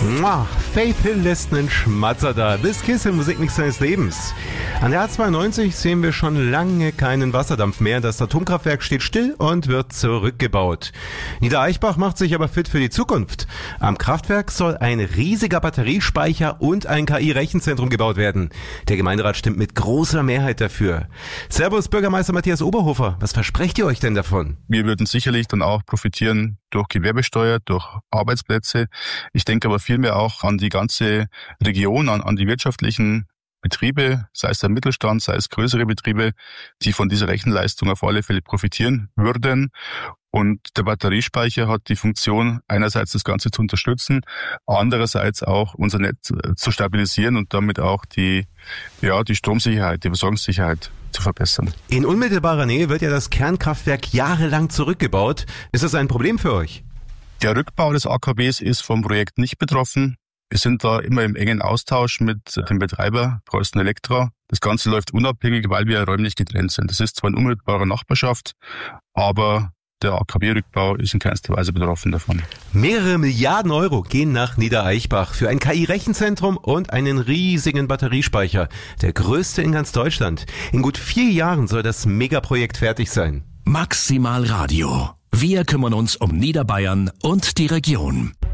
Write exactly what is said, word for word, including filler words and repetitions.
Mua, Faith Hill lässt einen Schmatzer da. This Kiss im Musikmix seines Lebens. An der A zweiundneunzig sehen wir schon lange keinen Wasserdampf mehr. Das Atomkraftwerk steht still und wird zurückgebaut. Niedereichbach macht sich aber fit für die Zukunft. Am Kraftwerk soll ein riesiger Batteriespeicher und ein K I-Rechenzentrum gebaut werden. Der Gemeinderat stimmt mit großer Mehrheit dafür. Servus, Bürgermeister Matthias Oberhofer. Was versprecht ihr euch denn davon? Wir würden sicherlich dann auch profitieren durch Gewerbesteuer, durch Arbeitsplätze. Ich denke aber vielmehr auch an die ganze Region, an, an die wirtschaftlichen Betriebe, sei es der Mittelstand, sei es größere Betriebe, die von dieser Rechenleistung auf alle Fälle profitieren würden. Und der Batteriespeicher hat die Funktion, einerseits das Ganze zu unterstützen, andererseits auch unser Netz zu stabilisieren und damit auch die, ja, die Stromsicherheit, die Versorgungssicherheit zu verbessern. In unmittelbarer Nähe wird ja das Kernkraftwerk jahrelang zurückgebaut. Ist das ein Problem für euch? Der Rückbau des A K Ws ist vom Projekt nicht betroffen. Wir sind da immer im engen Austausch mit dem Betreiber Preußen Elektra. Das Ganze läuft unabhängig, weil wir räumlich getrennt sind. Das ist zwar in unmittelbarer Nachbarschaft, aber der A K W-Rückbau ist in keinster Weise betroffen davon. Mehrere Milliarden Euro gehen nach Niedereichbach für ein K I-Rechenzentrum und einen riesigen Batteriespeicher. Der größte in ganz Deutschland. In gut vier Jahren soll das Megaprojekt fertig sein. Maximal Radio. Wir kümmern uns um Niederbayern und die Region.